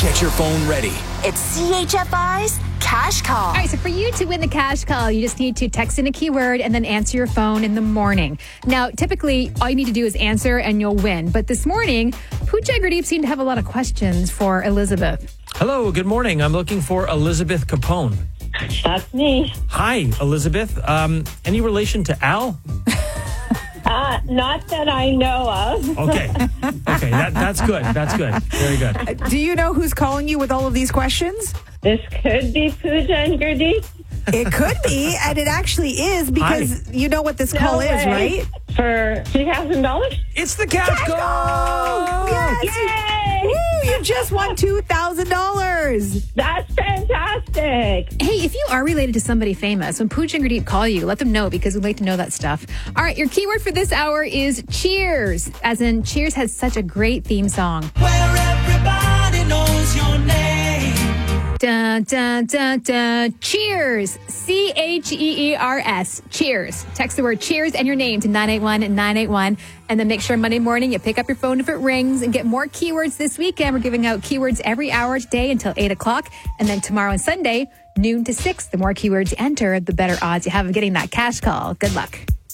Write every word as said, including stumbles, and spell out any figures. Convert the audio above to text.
Get your phone ready. It's C H F I's Cash Call. All right, so for you to win the cash call, you just need to text in a keyword and then answer your phone in the morning. Now, typically, all you need to do is answer and you'll win. But this morning, Pooja and Gurdeep seem to have a lot of questions for Elizabeth. Hello, good morning. I'm looking for Elizabeth Capone. That's me. Hi, Elizabeth. Um, any relation to Al? Uh, not that I know of. Okay. Okay, that, that's good. That's good. Very good. Do you know who's calling you with all of these questions? This could be Pooja and Gurdeep. It could be, and it actually is, because Hi. you know what this No call is, way. right? For two thousand dollars? It's the cash call! Yes! Yay! Woo, you just won two thousand dollars. That's fantastic. Hey, if you are related to somebody famous, when Pooja and Gurdeep call you, let them know because we'd like to know that stuff. All right, your keyword for this hour is Cheers, as in Cheers has such a great theme song. Where everybody knows your name. Dun, dun, dun, dun. Cheers. C H E E R S. Cheers. Text the word cheers and your name to nine eight one nine eight one. And then make sure Monday morning you pick up your phone if it rings and get more keywords this weekend. We're giving out keywords every hour today until eight o'clock. And then tomorrow and Sunday, noon to six. The more keywords you enter, the better odds you have of getting that cash call. Good luck.